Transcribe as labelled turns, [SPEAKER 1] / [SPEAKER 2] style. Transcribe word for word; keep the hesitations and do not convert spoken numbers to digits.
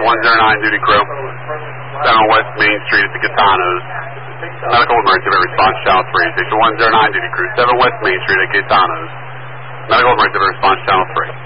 [SPEAKER 1] one zero nine duty crew, seven West Main Street at the Gitanos. Medical emergency response, channel three. Station one zero nine duty crew, seven West Main Street at Gitanos. Medical emergency response, channel three.